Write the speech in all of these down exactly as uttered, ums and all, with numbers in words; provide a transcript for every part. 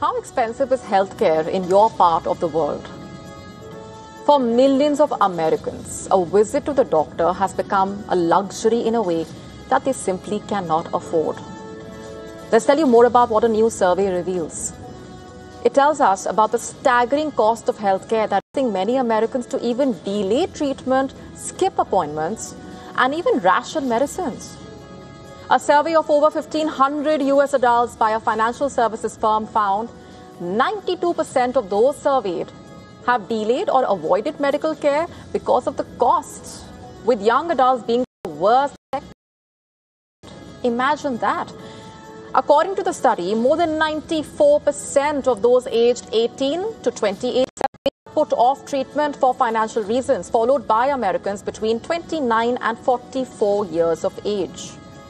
How expensive is healthcare in your part of the world? For millions of Americans, a visit to the doctor has become a luxury in a way that they simply cannot afford. Let's tell you more about what a new survey reveals. It tells us about the staggering cost of healthcare that is causing many Americans to even delay treatment, skip appointments, and even ration medicines. A survey of over fifteen hundred U S adults by a financial services firm found ninety-two percent of those surveyed have delayed or avoided medical care because of the costs, with young adults being the worst affected. Imagine that. According to the study, more than ninety-four percent of those aged eighteen to twenty-eight put off treatment for financial reasons, followed by Americans between twenty-nine and forty-four years of age.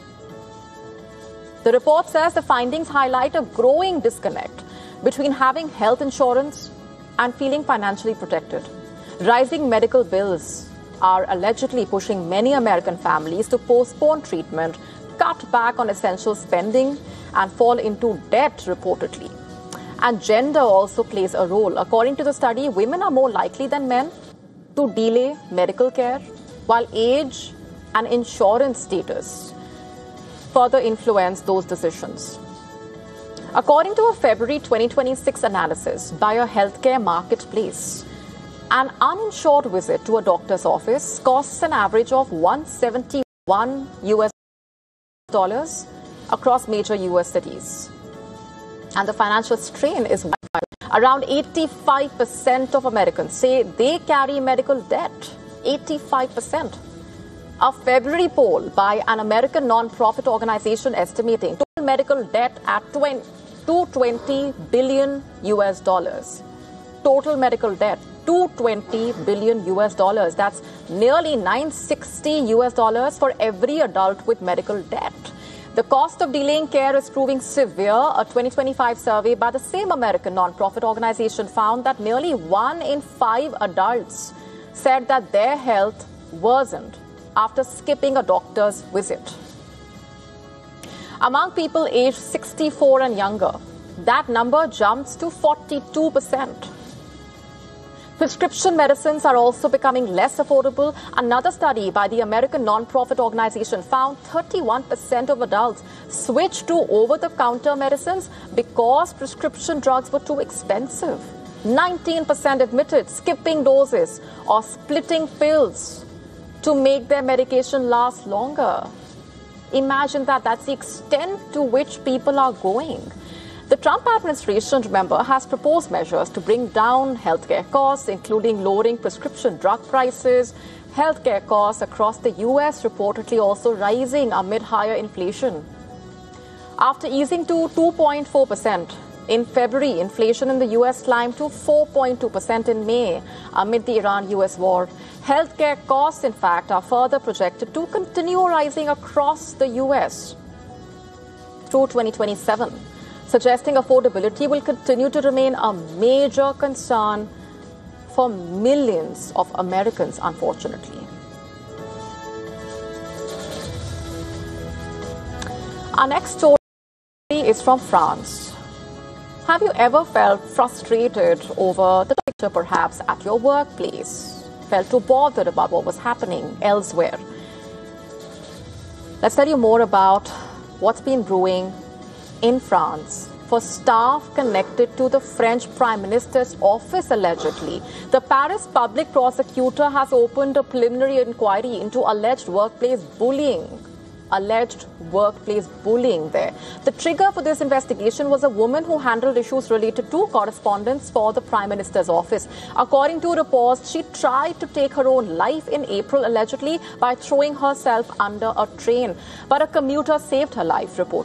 The report says the findings highlight a growing disconnect between having health insurance and feeling financially protected. Rising medical bills are allegedly pushing many American families to postpone treatment, cut back on essential spending, and fall into debt reportedly. And gender also plays a role. According to the study, women are more likely than men to delay medical care, while age and insurance status further influence those decisions. According to a February twenty twenty-six analysis by a healthcare marketplace, an uninsured visit to a doctor's office costs an average of one hundred seventy-one U S dollars across major U S cities. And the financial strain is wide. Around eighty-five percent of Americans say they carry medical debt. eighty-five percent. A February poll by an American non-profit organization estimating total medical debt at two hundred twenty billion U S dollars. Total medical debt, two hundred twenty billion U S dollars. That's nearly nine hundred sixty U S dollars for every adult with medical debt. The cost of delaying care is proving severe. A twenty twenty-five survey by the same American non-profit organization found that nearly one in five adults said that their health worsened after skipping a doctor's visit. Among people aged sixty-four and younger, that number jumps to forty-two percent. Prescription medicines are also becoming less affordable. Another study by the American non-profit organization found thirty-one percent of adults switched to over-the-counter medicines because prescription drugs were too expensive. nineteen percent admitted skipping doses or splitting pills to make their medication last longer. Imagine that. That's the extent to which people are going. The Trump administration, remember, has proposed measures to bring down healthcare costs, including lowering prescription drug prices. Healthcare costs across the U S reportedly also rising amid higher inflation. After easing to two point four percent in February, inflation in the U S climbed to four point two percent in May amid the Iran U S war. Healthcare costs, in fact, are further projected to continue rising across the U S through twenty twenty-seven, suggesting affordability will continue to remain a major concern for millions of Americans, unfortunately. Our next story is from France. Have you ever felt frustrated over the picture, perhaps at your workplace? Felt too bothered about what was happening elsewhere? Let's tell you more about what's been brewing in France for staff connected to the French Prime Minister's office, allegedly. The Paris public prosecutor has opened a preliminary inquiry into alleged workplace bullying. Alleged workplace bullying there. The trigger for this investigation was a woman who handled issues related to correspondence for the Prime Minister's office. According to reports, she tried to take her own life in April, allegedly, by throwing herself under a train. But a commuter saved her life, reported.